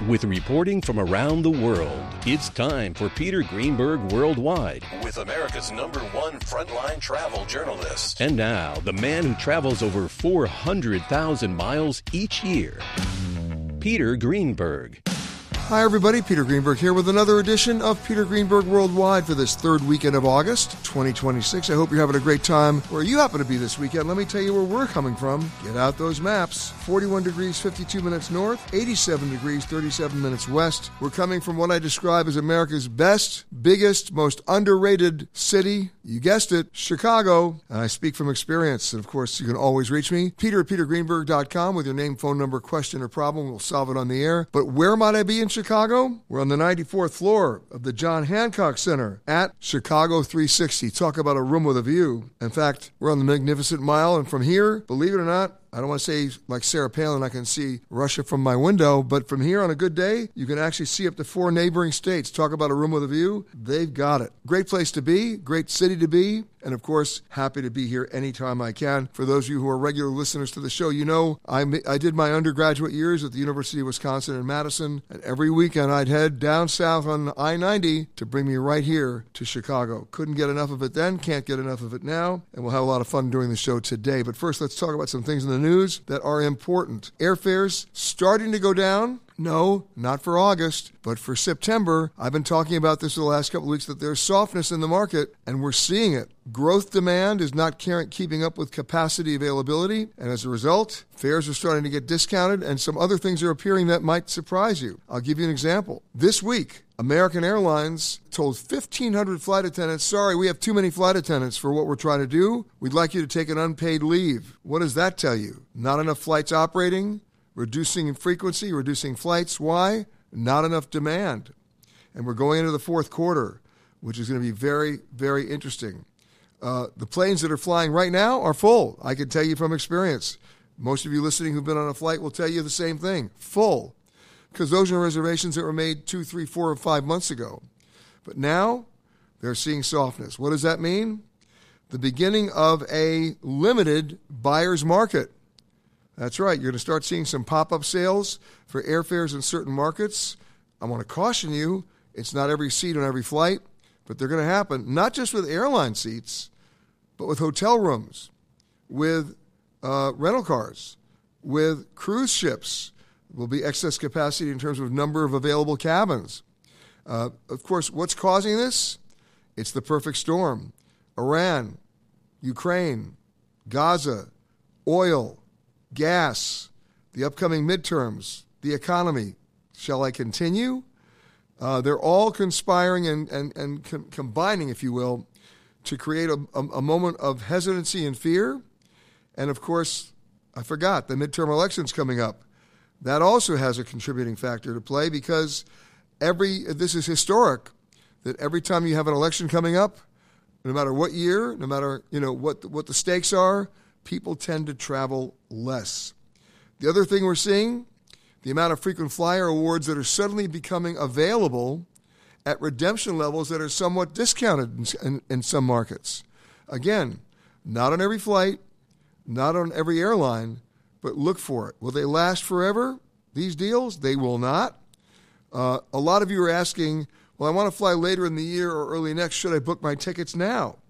With reporting from around the world, it's time for Peter Greenberg Worldwide. With America's #1 frontline travel journalist. And now, the man who travels over 400,000 miles each year, Peter Greenberg. Hi, everybody. Peter Greenberg here with another edition of Peter Greenberg Worldwide for this third weekend of August, 2026. I hope you're having a great time where you happen to be this weekend. Let me tell you where we're coming from. Get out those maps. 41 degrees, 52 minutes north, 87 degrees, 37 minutes west. We're coming from what I describe as America's best, biggest, most underrated city. You guessed it, Chicago. And I speak from experience. And of course, you can always reach me, peter@petergreenberg.com, with your name, phone number, question, or problem. We'll solve it on the air. But where might I be in Chicago? We're on the 94th floor of the John Hancock Center at Chicago 360. Talk about a room with a view. In fact, we're on the Magnificent Mile, and from here, believe it or not, I don't want to say like Sarah Palin, I can see Russia from my window, but from here on a good day, you can actually see up to 4 neighboring states. Talk about a room with a view. They've got it. Great place to be, great city to be, and of course, happy to be here anytime I can. For those of you who are regular listeners to the show, you know I did my undergraduate years at the University of Wisconsin in Madison, and every weekend I'd head down south on I-90 to bring me right here to Chicago. Couldn't get enough of it then, can't get enough of it now, and we'll have a lot of fun during the show today. But first, let's talk about some things in the news that are important. Airfares starting to go down. No, not for August, but for September. I've been talking about this for the last couple of weeks, that there's softness in the market, and we're seeing it. Growth demand is not keeping up with capacity availability, and as a result, fares are starting to get discounted, and some other things are appearing that might surprise you. I'll give you an example. This week, American Airlines told 1,500 flight attendants, sorry, we have too many flight attendants for what we're trying to do. We'd like you to take an unpaid leave. What does that tell you? Not enough flights operating? Reducing frequency, reducing flights. Why? Not enough demand. And we're going into the fourth quarter, which is going to be very, very interesting. The planes that are flying right now are full. I can tell you from experience. Most of you listening who've been on a flight will tell you the same thing. Full. Because those are reservations that were made 2, 3, 4, or 5 months ago. But now they're seeing softness. What does that mean? The beginning of a limited buyer's market. That's right. You're going to start seeing some pop-up sales for airfares in certain markets. I want to caution you, it's not every seat on every flight, but they're going to happen, not just with airline seats, but with hotel rooms, with rental cars, with cruise ships. There will be excess capacity in terms of number of available cabins. Of course, what's causing this? It's the perfect storm. Iran, Ukraine, Gaza, oil, gas, the upcoming midterms, the economy. Shall I continue? They're all conspiring and combining, if you will, to create a moment of hesitancy and fear. And of course, I forgot, the midterm elections coming up. That also has a contributing factor to play, because this is historic, that every time you have an election coming up, no matter what year, no matter what the stakes are, people tend to travel less. The other thing we're seeing, the amount of frequent flyer awards that are suddenly becoming available at redemption levels that are somewhat discounted in some markets. Again, not on every flight, not on every airline, but look for it. Will they last forever, these deals? They will not. A lot of you are asking, well, I want to fly later in the year or early next. Should I book my tickets now?